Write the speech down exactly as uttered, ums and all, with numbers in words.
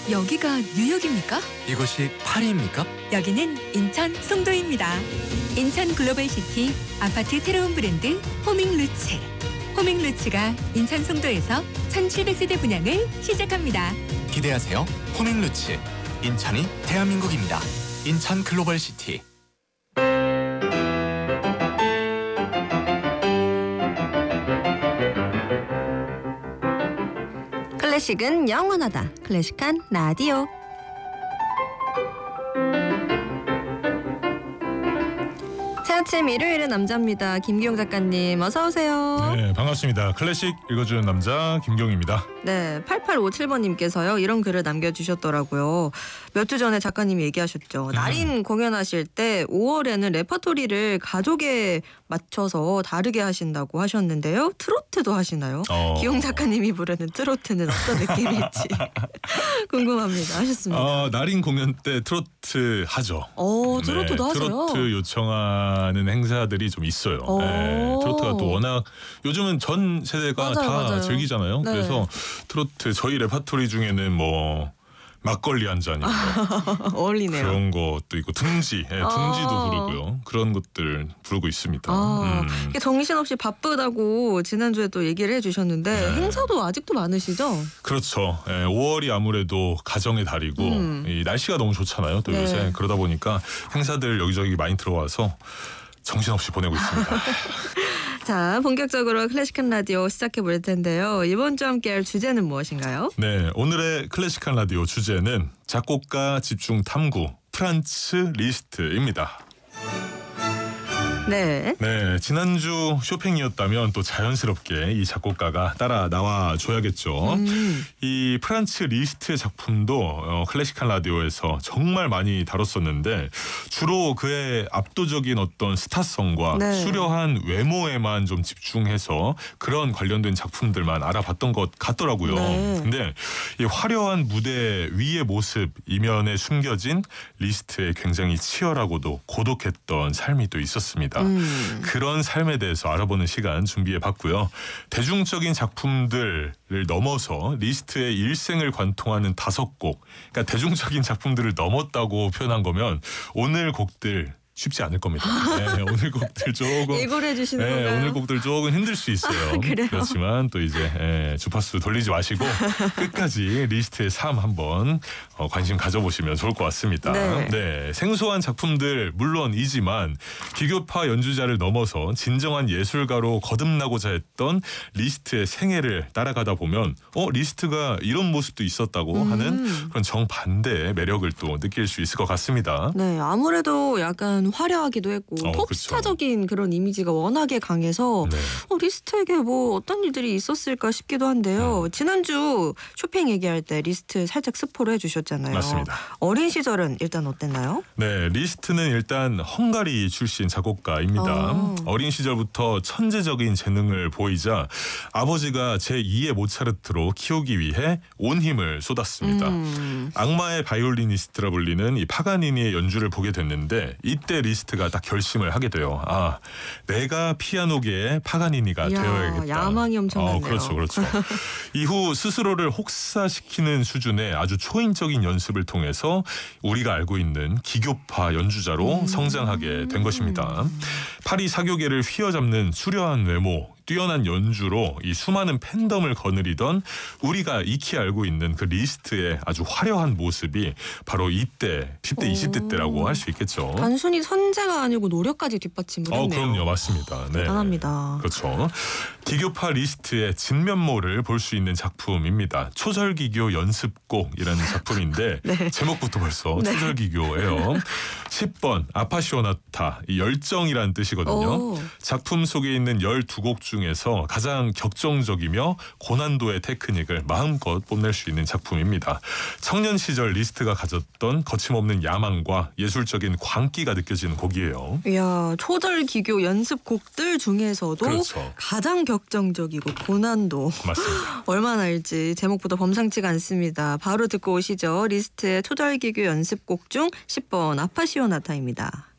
여기가 뉴욕입니까? 이곳이 파리입니까? 여기는 인천 송도입니다. 인천 글로벌시티 아파트 새로운 브랜드 호밍루츠. 호밍루츠가 인천 송도에서 천칠백 세대 분양을 시작합니다. 기대하세요. 호밍루츠. 인천이 대한민국입니다. 인천 글로벌시티. 클래식은 영원하다. 클래식한 라디오. 새아침 일요일의 남자입니다. 김기용 작가님 어서 오세요. 네, 반갑습니다. 클래식 읽어주는 남자 김기용입니다. 네, 팔팔오칠 번님께서요. 이런 글을 남겨주셨더라고요. 몇 주 전에 작가님이 얘기하셨죠. 날인 공연하실 때 오월에는 레퍼토리를 가족에 맞춰서 다르게 하신다고 하셨는데요. 트로트도 하시나요? 어... 기용 작가님이 부르는 트로트는 어떤 느낌일지 궁금합니다. 하셨습니다. 어, 날인 공연 때 트로트 하죠. 오, 트로트도 네, 하세요? 트로트 요청하는 행사들이 좀 있어요. 네, 트로트가 또 워낙 요즘은 전 세대가 맞아요, 다 맞아요. 즐기잖아요. 네. 그래서 트로트 저희 레퍼토리 중에는 뭐 막걸리 한 잔이고 어울리네요. 그런 것도 있고 둥지, 예, 아. 둥지도 부르고요. 그런 것들 부르고 있습니다. 아, 음. 이게 정신없이 바쁘다고 지난주에 또 얘기를 해주셨는데 네. 행사도 아직도 많으시죠? 그렇죠. 예, 오월이 아무래도 가정의 달이고 음. 이 날씨가 너무 좋잖아요. 또 네. 요새 그러다 보니까 행사들 여기저기 많이 들어와서 정신없이 보내고 있습니다. 자, 본격적으로 클래식한 라디오 시작해 볼 텐데요. 이번 주 함께할 주제는 무엇인가요? 네, 오늘의 클래식한 라디오 주제는 작곡가 집중 탐구 프란츠 리스트입니다. 네. 네, 지난주 쇼팽이었다면 또 자연스럽게 이 작곡가가 따라 나와 줘야겠죠. 음. 이 프란츠 리스트의 작품도 어, 클래식한 라디오에서 정말 많이 다뤘었는데 주로 그의 압도적인 어떤 스타성과 네. 수려한 외모에만 좀 집중해서 그런 관련된 작품들만 알아봤던 것 같더라고요. 네. 근데 이 화려한 무대 위의 모습 이면에 숨겨진 리스트의 굉장히 치열하고도 고독했던 삶이 또 있었습니다. 음. 그런 삶에 대해서 알아보는 시간 준비해봤고요. 대중적인 작품들을 넘어서 리스트의 일생을 관통하는 다섯 곡, 그러니까 대중적인 작품들을 넘었다고 표현한 거면 오늘 곡들 쉽지 않을 겁니다. 네, 오늘 곡들 조금 예고를 해주시는 네, 건가요? 오늘 곡들 조금 힘들 수 있어요. 그래요? 그렇지만 또 이제 예, 주파수 돌리지 마시고 끝까지 리스트의 삶 한번 어, 관심 가져보시면 좋을 것 같습니다. 네. 네, 생소한 작품들 물론이지만 기교파 연주자를 넘어서 진정한 예술가로 거듭나고자 했던 리스트의 생애를 따라가다 보면 어 리스트가 이런 모습도 있었다고 음. 하는 그런 정반대의 매력을 또 느낄 수 있을 것 같습니다. 네, 아무래도 약간 화려하기도 했고 어, 톱스타적인 그런 이미지가 워낙에 강해서 네. 어, 리스트에게 뭐 어떤 일들이 있었을까 싶기도 한데요. 음. 지난주 쇼팽 얘기할 때 리스트 살짝 스포를 해주셨잖아요. 맞습니다. 어린 시절은 일단 어땠나요? 네, 리스트는 일단 헝가리 출신 작곡가입니다. 아. 어린 시절부터 천재적인 재능을 보이자 아버지가 제이의 모차르트로 키우기 위해 온 힘을 쏟았습니다. 음. 악마의 바이올리니스트라 불리는 이 파가니니의 연주를 보게 됐는데 이때 리스트가 딱 결심을 하게 돼요. 아, 내가 피아노계의 파가니니가 이야, 되어야겠다. 야망이 엄청났네요. 어, 그렇죠, 그렇죠. 이후 스스로를 혹사시키는 수준의 아주 초인적인 연습을 통해서 우리가 알고 있는 기교파 연주자로 음. 성장하게 된 것입니다. 파리 사교계를 휘어잡는 수려한 외모, 뛰어난 연주로 이 수많은 팬덤을 거느리던 우리가 익히 알고 있는 그 리스트의 아주 화려한 모습이 바로 이때 십 대, 오. 이십 대 때라고 할 수 있겠죠. 단순히 선재가 아니고 노력까지 뒷받침을 어, 했네요. 그럼요. 맞습니다. 네. 대단합니다. 그렇죠. 기교파 리스트의 진면모를 볼 수 있는 작품입니다. 초절기교 연습곡이라는 작품인데 네. 제목부터 벌써 네. 초절기교예요. 십 번 아파시오나타, 이 열정이라는 뜻이거든요. 오. 작품 속에 있는 열두 곡 중에서 가장 격정적이며 고난도의 테크닉을 마음껏 뽐낼 수 있는 작품입니다. 청년 시절 리스트가 가졌던 거침없는 야망과 예술적인 광기가 느껴지는 곡이에요. 이야, 초절 기교 연습 곡들 중에서도 그렇죠. 가장 격정적이고 고난도 맞습니다. 얼마나 알지 제목부터 범상치가 않습니다. 바로 듣고 오시죠. 리스트의 초절 기교 연습곡 중 십 번 아파시오나타입니다.